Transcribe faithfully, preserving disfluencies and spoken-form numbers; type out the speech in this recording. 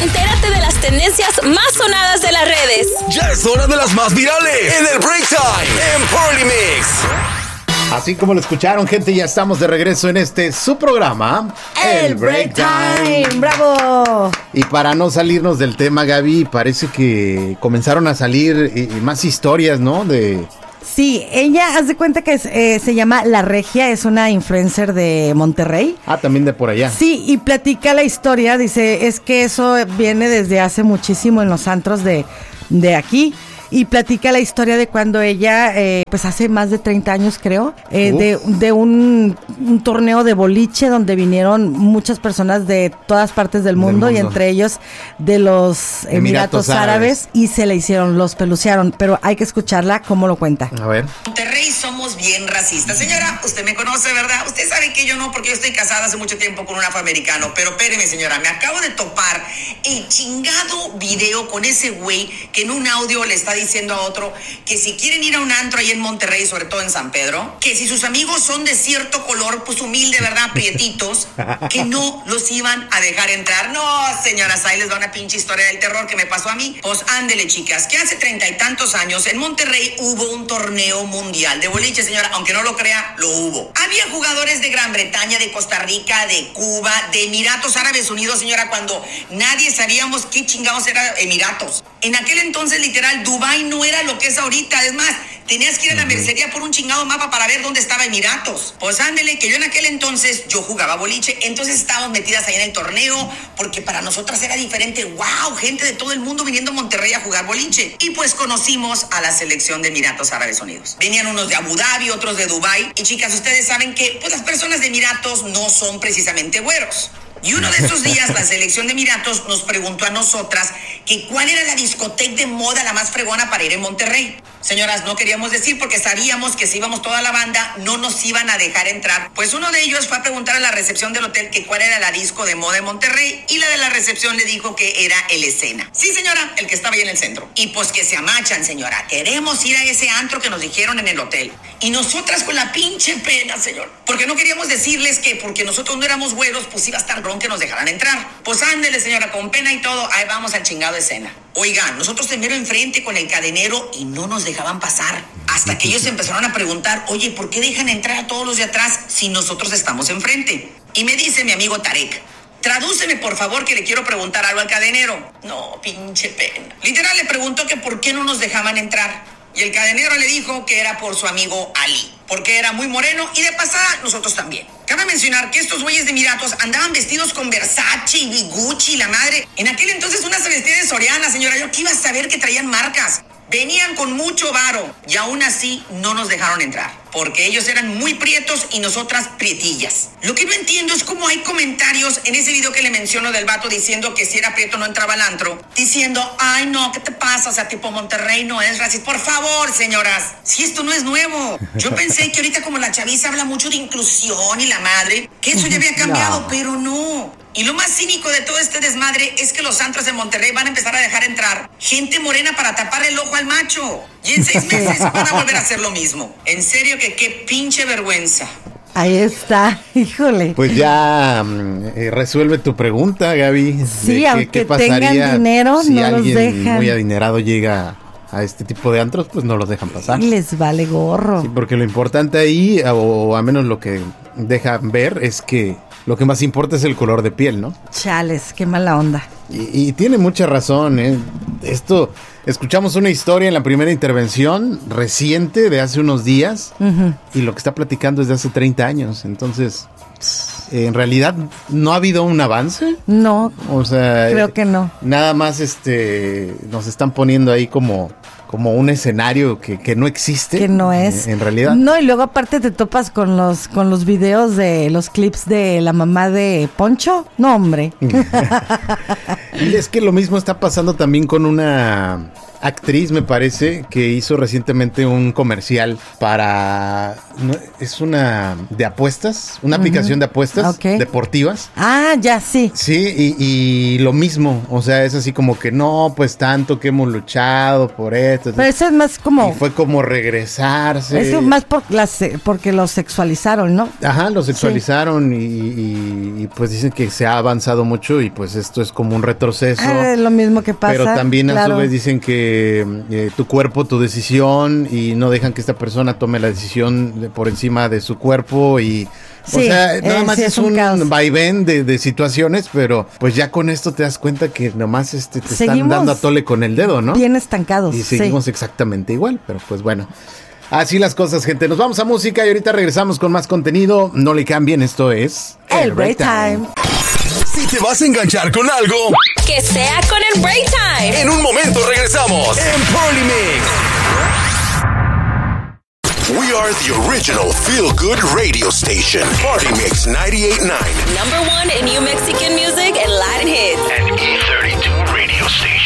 Entérate de las tendencias más sonadas de las redes. Ya es hora de las más virales en el Break Time en Party Mix. Así como lo escucharon, gente, ya estamos de regreso en este su programa, El Break Time. ¡Bravo! Y para no salirnos del tema, Gaby, parece que comenzaron a salir eh, más historias, ¿no? De... Sí, ella, haz de cuenta que es, eh, se llama La Regia, es una influencer de Monterrey. Ah, también de por allá. Sí, y platica la historia, dice, es que eso viene desde hace muchísimo en los antros de, de aquí. Y platica la historia de cuando ella, eh, pues hace más de treinta años creo, eh, de, de un, un torneo de boliche donde vinieron muchas personas de todas partes del mundo, del mundo. Y entre ellos de los Emiratos, Emiratos Árabes. Árabes, y se le hicieron, los pelucearon, pero hay que escucharla cómo lo cuenta. A ver. Monterrey somos bien racistas. Señora, usted me conoce, ¿verdad? Usted sabe que yo no, porque yo estoy casada hace mucho tiempo con un afroamericano, pero espéreme, señora, me acabo de topar el chingado video con ese güey que en un audio le está diciendo a otro que si quieren ir a un antro ahí en Monterrey, sobre todo en San Pedro, que si sus amigos son de cierto color, pues humilde, ¿verdad? Prietitos, que no los iban a dejar entrar. No, señoras, ahí les va una pinche historia del terror que me pasó a mí. Pues ándele, chicas, que hace treinta y tantos años en Monterrey hubo un torneo mundial de boliche, señora, aunque no lo crea, lo hubo. Había jugadores de Gran Bretaña, de Costa Rica, de Cuba, de Emiratos Árabes Unidos, señora, cuando nadie sabíamos qué chingados era Emiratos. En aquel entonces, literal, Dubái no era lo que es ahorita. Es más, tenías que ir a la mercería por un chingado mapa para ver dónde estaba Emiratos. Pues ándele, que yo en aquel entonces, yo jugaba boliche, entonces estábamos metidas ahí en el torneo, porque para nosotras era diferente. ¡Wow! Gente de todo el mundo viniendo a Monterrey a jugar boliche. Y pues conocimos a la selección de Emiratos Árabes Unidos. Venían unos de Abu Dhabi, otros de Dubái. Y chicas, ustedes saben que pues las personas de Emiratos no son precisamente güeros. Y uno de esos días la selección de Emiratos nos preguntó a nosotras que cuál era la discoteca de moda la más fregona para ir en Monterrey. Señoras, no queríamos decir porque sabíamos que si íbamos toda la banda no nos iban a dejar entrar. Pues uno de ellos fue a preguntar a la recepción del hotel que cuál era la disco de moda en Monterrey, y la de la recepción le dijo que era el Escena. Sí, señora, el que estaba ahí en el centro. Y pues que se amachan, señora. Queremos ir a ese antro que nos dijeron en el hotel. Y nosotras con la pinche pena, señor. Porque no queríamos decirles que porque nosotros no éramos güeros, pues iba a estar bron que nos dejaran entrar. Pues ándele, señora, con pena y todo, ahí vamos al chingado Escena. Oigan, nosotros primero enfrente con el cadenero y no nos dejaban pasar. Hasta que ellos empezaron a preguntar, oye, ¿por qué dejan entrar a todos los de atrás si nosotros estamos enfrente? Y me dice mi amigo Tarek, tradúceme por favor que le quiero preguntar algo al cadenero. No, pinche pena. Literal le preguntó que por qué no nos dejaban entrar. Y el cadenero le dijo que era por su amigo Ali, porque era muy moreno y de pasada nosotros también. Cabe mencionar que estos güeyes de Emiratos andaban vestidos con Versace y Gucci, la madre. En aquel entonces una se vestía de Soriana, señora. Yo que iba a saber que traían marcas. Venían con mucho varo y aún así no nos dejaron entrar, porque ellos eran muy prietos y nosotras prietillas. Lo que no entiendo es cómo hay comentarios en ese video que le menciono del vato diciendo que si era prieto no entraba al antro, diciendo, ay no, ¿qué te pasa? O sea, tipo Monterrey no es racista. Por favor, señoras, si esto no es nuevo. Yo pensé que ahorita como la chaviza habla mucho de inclusión y la madre, que eso ya había cambiado, no. Pero no. Y lo más cínico de todo este desmadre es que los antros de Monterrey van a empezar a dejar entrar gente morena para tapar el ojo al macho. Y en seis meses van a volver a hacer lo mismo. En serio que qué pinche vergüenza. Ahí está, híjole. Pues ya eh, resuelve tu pregunta, Gaby. Sí, aunque qué tengan dinero, si no los alguien dejan. Muy adinerado llega a este tipo de antros, pues no los dejan pasar. Les vale gorro. Sí, porque lo importante ahí, o a menos lo que dejan ver, es que lo que más importa es el color de piel, ¿no? Chales, qué mala onda. Y, y tiene mucha razón, ¿eh? Esto, escuchamos una historia en la primera intervención reciente de hace unos días, uh-huh. Y lo que está platicando es de hace treinta años, entonces, eh, en realidad, ¿no ha habido un avance? No, o sea, creo que no. Nada más este, nos están poniendo ahí como... como un escenario que, que no existe. Que no es. En, en realidad. No, y luego aparte te topas con los con los videos de los clips de la mamá de Poncho. No, hombre. Y es que lo mismo está pasando también con una actriz, me parece, que hizo recientemente un comercial para... ¿no? Es una de apuestas, una uh-huh. aplicación de apuestas okay. deportivas. Ah, ya, sí. Sí, y, y lo mismo, o sea, es así como que no, pues tanto que hemos luchado por esto. Pero eso es más como... Y fue como regresarse. Es más por las, porque lo sexualizaron, ¿no? Ajá, lo sexualizaron sí. y, y, y pues dicen que se ha avanzado mucho y pues esto es como un retroceso. Ah, es lo mismo que pasa. Pero también claro. a su vez dicen que eh, tu cuerpo, tu decisión y no dejan que esta persona tome la decisión de, por encima de su cuerpo y... Sí, o sea, nada eh, más sí, es, es un, un vaivén de, de situaciones, pero pues ya con esto te das cuenta que nomás este, te seguimos están dando a tole con el dedo, ¿no? Bien estancados. Y seguimos sí. exactamente igual, pero pues bueno. Así las cosas, gente. Nos vamos a música y ahorita regresamos con más contenido. No le cambien, esto es... El, el Break Time. Time. Si te vas a enganchar con algo... Que sea con el Break Time. En un momento regresamos en Party Mix. We are the original feel-good radio station. Party Mix ninety-eight point nine. Number one in New Mexican music and Latin hits.